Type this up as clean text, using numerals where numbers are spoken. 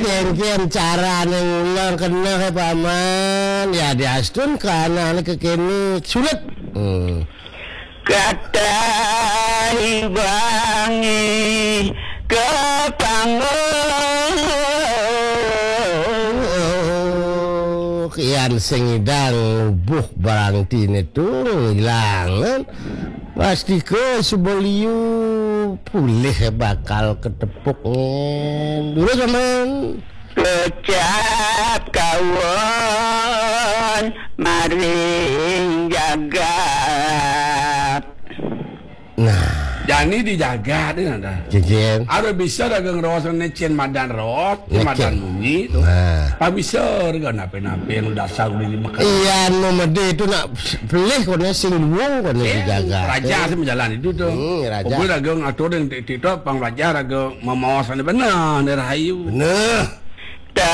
kian carane ngulang kena ke paman ya diastun kana kekene sulit. Kata ibangi kepangon kian sing idang buh barang tine tuh hilangan pasti ke Suboliu pulih bakal ketepuk dulu teman kecap kawan maring jagat. nah Jani dijaga deh nada. jejen Ada bisa dagang rawasan necen madan rot, madan munyi tuh. nah Pak bisa kan nape-nape lu dasar udah dimakan. iya nomede itu nak pelih kone sing wong kone dijaga Raja sih menjalani itu tuh. raja Gue dagang atur yang itu pang raja dagang memawasan benar dari Rahayu. bener